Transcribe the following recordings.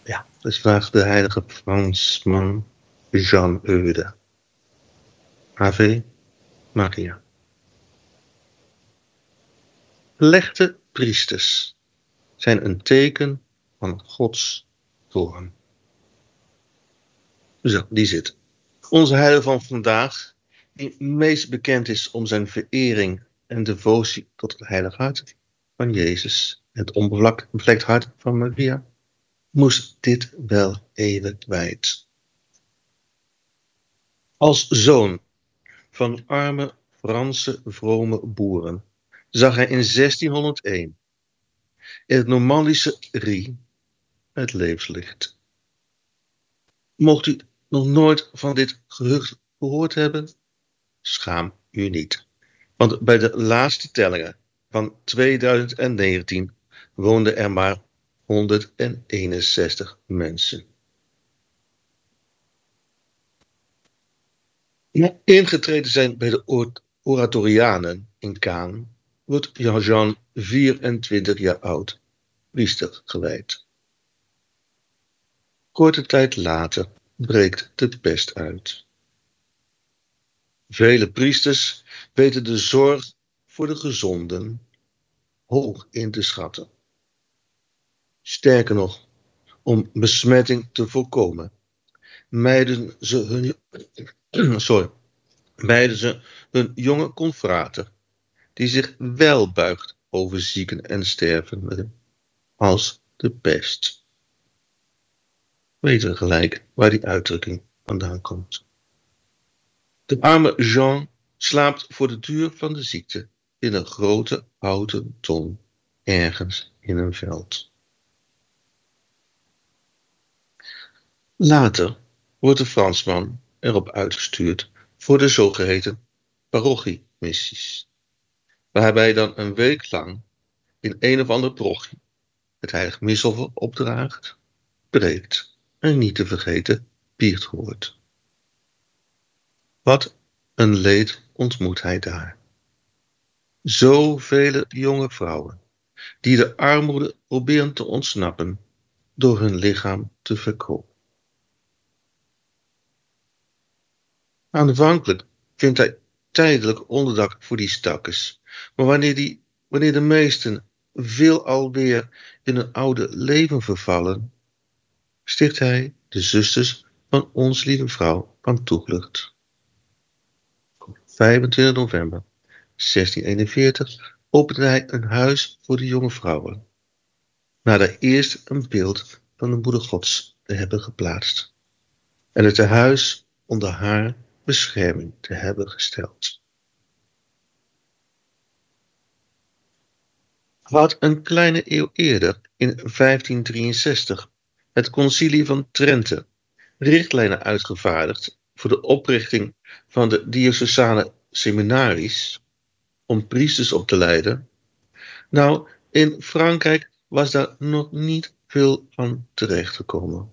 Ja, dus vraag de heilige Fransman Jean Eude. Ave Maria. Gelegde priesters zijn een teken van Gods toorn. Zo, die zit. Onze heilige van vandaag, die meest bekend is om zijn verering en devotie tot het heilige hart van Jezus, het onbevlekt hart van Maria, moest dit wel even kwijt. Als zoon van arme Franse vrome boeren zag hij in 1601 in het Normandische Rie het levenslicht. Mocht u nog nooit van dit gerucht gehoord hebben, schaam u niet. Want bij de laatste tellingen van 2019 woonden er maar 161 mensen. Ingetreden zijn bij de Oratorianen in Caen wordt Jean 24 jaar oud, priester gewijd. Korte tijd later breekt de pest uit. Vele priesters weten de zorg voor de gezonden hoog in te schatten. Sterker nog, om besmetting te voorkomen, mijden ze hun jonge confrater, die zich wel buigt over zieken en stervenden, als de pest. Weten we gelijk waar die uitdrukking vandaan komt. De arme Jean slaapt voor de duur van de ziekte in een grote houten ton ergens in een veld. Later wordt de Fransman erop uitgestuurd voor de zogeheten parochiemissies, waarbij hij dan een week lang in een of ander parochie het heilig missel opdraagt, preekt en niet te vergeten biecht hoort. Wat een leed ontmoet hij daar. Zoveel jonge vrouwen die de armoede proberen te ontsnappen door hun lichaam te verkopen. Aanvankelijk vindt hij tijdelijk onderdak voor die stakkers, maar wanneer de meesten veel alweer in een oude leven vervallen, sticht hij de zusters van Ons Lieve Vrouw van Toevlucht. Op 25 november 1641 opende hij een huis voor de jonge vrouwen, na daar eerst een beeld van de Moeder Gods te hebben geplaatst en het tehuis onder haar bescherming te hebben gesteld. Had een kleine eeuw eerder, in 1563, het concilie van Trente richtlijnen uitgevaardigd voor de oprichting van de diocesane seminaries om priesters op te leiden. Nou, in Frankrijk was daar nog niet veel van terechtgekomen.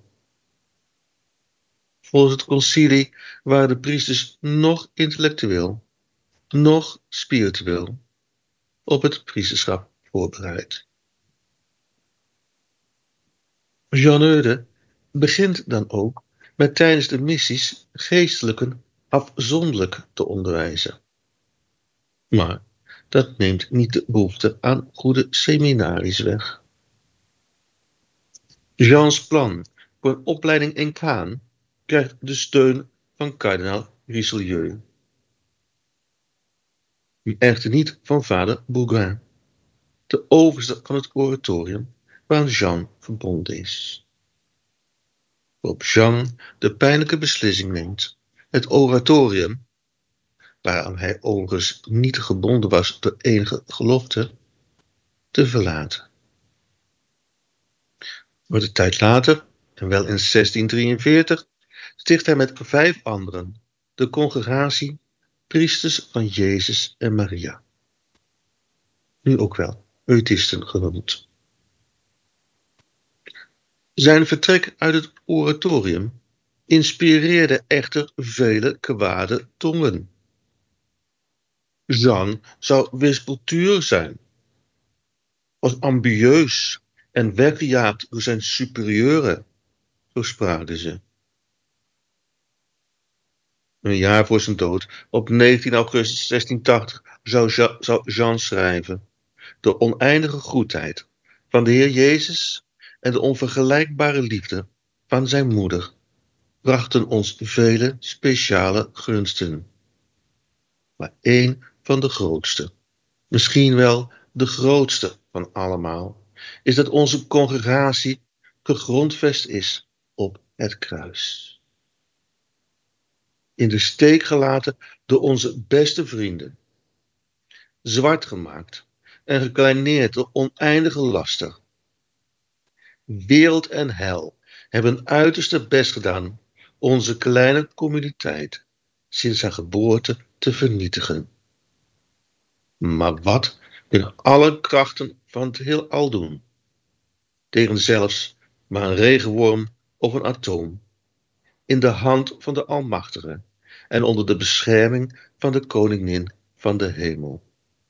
Volgens het concilie waren de priesters nog intellectueel, nog spiritueel op het priesterschap voorbereid. Jean Eude begint dan ook met tijdens de missies geestelijken afzonderlijk te onderwijzen. Maar dat neemt niet de behoefte aan goede seminaries weg. Jeans plan voor een opleiding in Caen krijgt de steun van kardinaal Richelieu. Echter niet van vader Bougain, de overste van het oratorium waaraan Jean verbonden is. Waarop Jean de pijnlijke beslissing neemt het oratorium, waaraan hij overigens niet gebonden was door enige gelofte, te verlaten. Wordt tijd later, en wel in 1643, sticht hij met 5 anderen de congregatie Priesters van Jezus en Maria, nu ook wel Eutisten genoemd. Zijn vertrek uit het oratorium inspireerde echter vele kwade tongen. Jean zou wispelturig zijn, was ambieus en weggejaagd door zijn superieuren zo spraken ze. Een jaar voor zijn dood, op 19 augustus 1680, zou Jean schrijven: de oneindige goedheid van de Heer Jezus en de onvergelijkbare liefde van zijn moeder brachten ons vele speciale gunsten. Maar één van de grootste, misschien wel de grootste van allemaal, is dat onze congregatie gegrondvest is op het kruis. In de steek gelaten door onze beste vrienden, zwart gemaakt en gekleineerd door oneindige laster. Wereld en hel hebben uiterste best gedaan onze kleine communiteit sinds haar geboorte te vernietigen. Maar wat kunnen alle krachten van het heelal doen tegen zelfs maar een regenworm of een atoom, in de hand van de Almachtige en onder de bescherming van de Koningin van de hemel?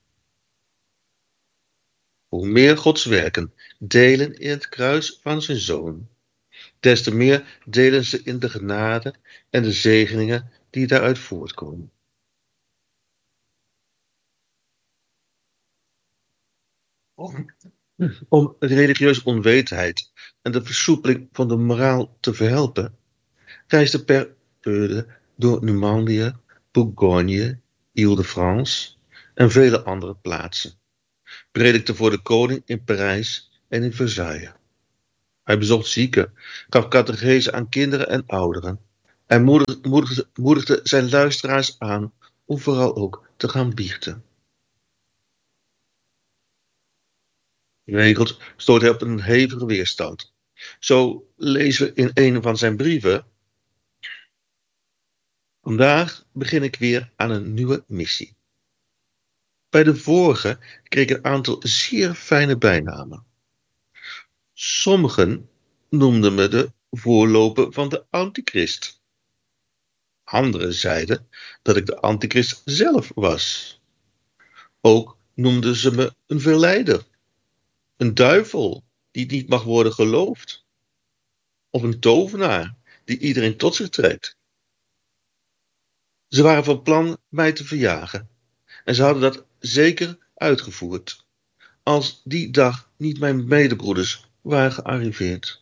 Hoe meer Gods werken delen in het kruis van zijn Zoon, des te meer delen ze in de genade en de zegeningen die daaruit voortkomen. Om religieuze onwetendheid en de versoepeling van de moraal te verhelpen, reisde Per Eude door Normandië, Bourgogne, Ile-de-France en vele andere plaatsen, predikte voor de koning in Parijs en in Versailles. Hij bezocht zieken, gaf catechese aan kinderen en ouderen en moedigde zijn luisteraars aan om vooral ook te gaan biechten. Geregeld stoot hij op een hevige weerstand. Zo lezen we in een van zijn brieven: vandaag begin ik weer aan een nieuwe missie. Bij de vorige kreeg ik een aantal zeer fijne bijnamen. Sommigen noemden me de voorloper van de antichrist. Anderen zeiden dat ik de antichrist zelf was. Ook noemden ze me een verleider, een duivel die niet mag worden geloofd, of een tovenaar die iedereen tot zich trekt. Ze waren van plan mij te verjagen en ze hadden dat zeker uitgevoerd, als die dag niet mijn medebroeders waren gearriveerd.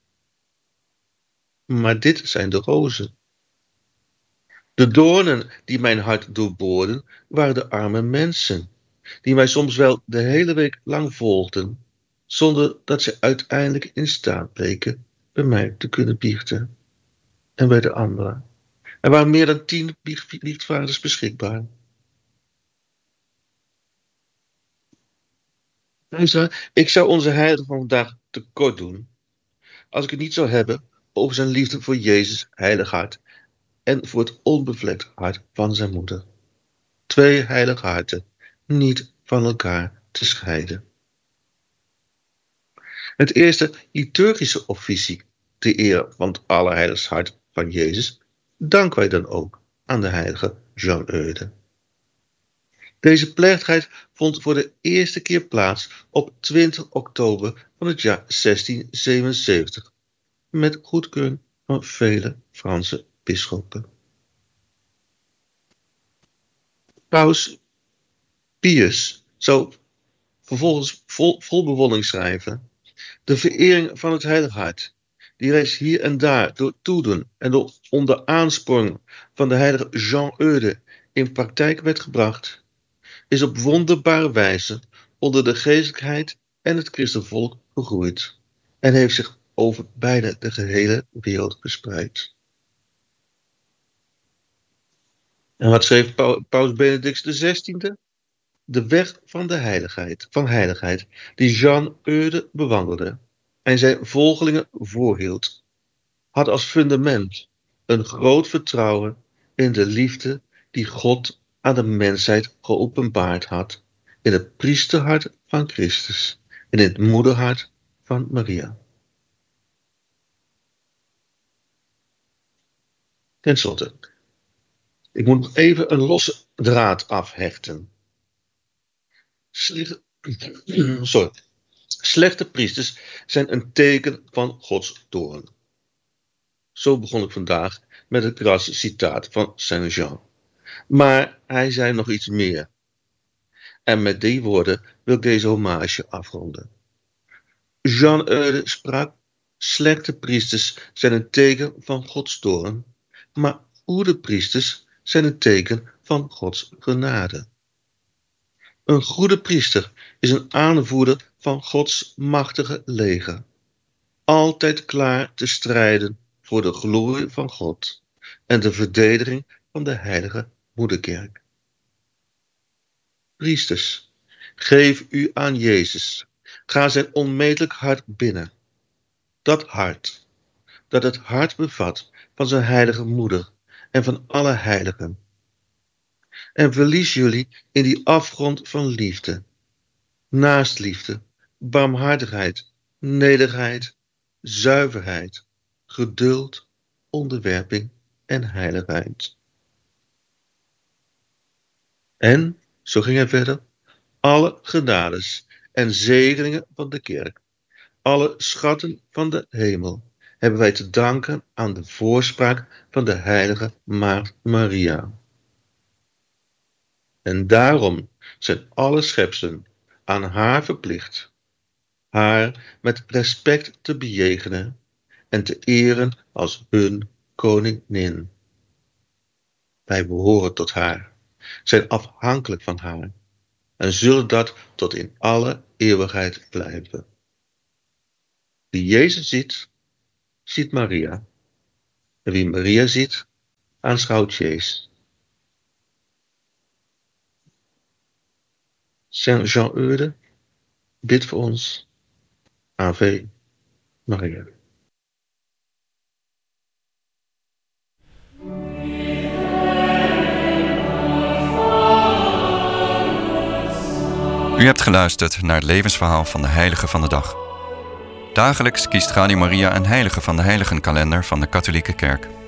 Maar dit zijn de rozen. De doornen die mijn hart doorboorden, waren de arme mensen, die mij soms wel de hele week lang volgden, zonder dat ze uiteindelijk in staat bleken bij mij te kunnen biechten. En bij de anderen. Er waren meer dan 10 biechtvaders beschikbaar. Ik zou onze heilige van vandaag tekort doen als ik het niet zou hebben over zijn liefde voor Jezus' heilig hart en voor het onbevlekt hart van zijn moeder. 2 heilige harten, niet van elkaar te scheiden. Het eerste liturgische officie, ter ere van het allerheiligste hart van Jezus, danken wij dan ook aan de heilige Jean Eude. Deze plechtigheid vond voor de eerste keer plaats op 20 oktober van het jaar 1677, met goedkeuring van vele Franse bisschoppen. Paus Pius zou vervolgens vol bewondering schrijven: de verering van het heilige hart, die reeds hier en daar door toedoen en door onder aansporing van de heilige Jean Eude in praktijk werd gebracht, is op wonderbare wijze onder de geestelijkheid en het christenvolk gegroeid en heeft zich over bijna de gehele wereld verspreid. En wat schreef Paus Benedict XVI? De weg van de heiligheid, die Jean Eude bewandelde en zijn volgelingen voorhield, had als fundament een groot vertrouwen in de liefde die God aan de mensheid geopenbaard had in het priesterhart van Christus en in het moederhart van Maria. Ten slotte, ik moet nog even een losse draad afhechten. Slechte priesters zijn een teken van Gods toorn. Zo begon ik vandaag met het krasse citaat van Saint-Jean. Maar hij zei nog iets meer. En met die woorden wil ik deze hommage afronden. Jean Eudes sprak: slechte priesters zijn een teken van Gods toorn, maar goede priesters zijn een teken van Gods genade. Een goede priester is een aanvoerder van Gods machtige leger, altijd klaar te strijden voor de glorie van God en de verdediging van de heilige moederkerk. Priesters, geef u aan Jezus. Ga zijn onmetelijk hart binnen. Dat hart, dat het hart bevat van zijn heilige moeder en van alle heiligen. En verlies jullie in die afgrond van liefde, naastliefde, barmhartigheid, nederigheid, zuiverheid, geduld, onderwerping en heiligheid. En, zo ging hij verder, alle genades en zegeningen van de kerk, alle schatten van de hemel, hebben wij te danken aan de voorspraak van de heilige Maagd Maria. En daarom zijn alle schepselen aan haar verplicht, haar met respect te bejegenen en te eren als hun koningin. Wij behoren tot haar, zijn afhankelijk van haar en zullen dat tot in alle eeuwigheid blijven. Wie Jezus ziet, ziet Maria. En wie Maria ziet, aanschouwt Jezus. Saint Jean Eudes, bid voor ons. Ave Maria. U hebt geluisterd naar het levensverhaal van de heilige van de dag. Dagelijks kiest Radio Maria een heilige van de heiligenkalender van de katholieke kerk.